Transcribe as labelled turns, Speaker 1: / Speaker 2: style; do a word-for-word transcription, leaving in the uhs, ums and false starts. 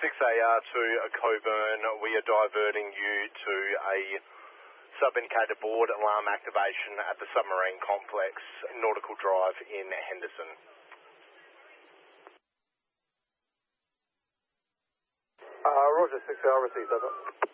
Speaker 1: six A R to Coburn, we are diverting you to a sub-indicator board alarm activation at the Submarine Complex, Nautical Drive in Henderson.
Speaker 2: Uh, Roger, six A R received, over.